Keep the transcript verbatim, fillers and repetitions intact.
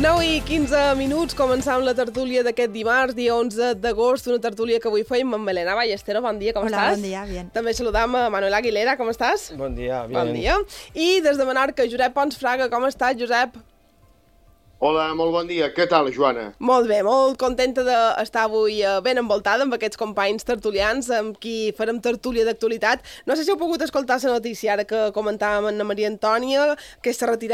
nou i quinze minuts, començam la tertúlia d'aquest dimarts, dia onze d'agost, una tertúlia que avui feim amb Elena Ballestero. Bon dia, com Hola, estàs? bon dia, bien. També saludam a Manuel Aguilera, com estàs? Bon dia, bien. Bon dia. I des de Menorca, Josep Pons Fraga, com estàs, Josep? Hola, molt bon dia. Què tal, Joana? Molt bé, molt contenta d'estar avui ben envoltada amb aquests companys tertulians amb qui farem tertúlia d'actualitat. No sé si heu pogut escoltar la notícia ara que comentàvem amb la Maria Antònia, que s'ha retirat